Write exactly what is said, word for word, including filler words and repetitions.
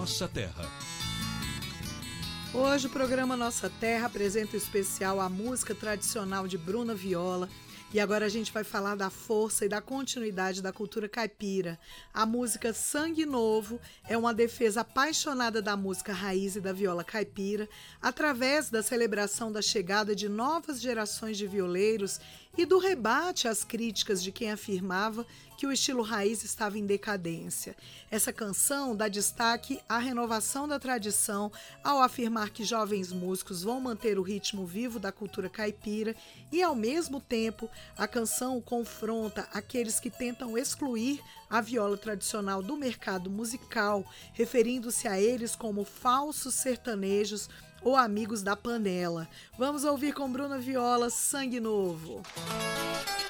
Nossa Terra. Hoje o programa Nossa Terra apresenta o especial A Música Tradicional de Bruna Viola. E agora a gente vai falar da força e da continuidade da cultura caipira. A música Sangue Novo é uma defesa apaixonada da música raiz e da viola caipira, através da celebração da chegada de novas gerações de violeiros e do rebate às críticas de quem afirmava que o estilo raiz estava em decadência. Essa canção dá destaque à renovação da tradição ao afirmar que jovens músicos vão manter o ritmo vivo da cultura caipira e, ao mesmo tempo, a canção confronta aqueles que tentam excluir a viola tradicional do mercado musical, referindo-se a eles como falsos sertanejos ou amigos da panela. Vamos ouvir com Bruna Viola, Sangue Novo.